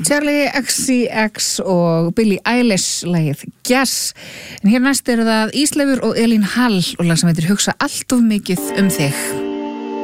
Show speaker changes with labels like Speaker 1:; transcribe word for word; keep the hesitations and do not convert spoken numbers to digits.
Speaker 1: Charlie X C X og Billie Eilish lagið Guess. En hér næst eru það Ísleifur og Elín Hall og lag sem heitir Hugsa allt of mikið um þig.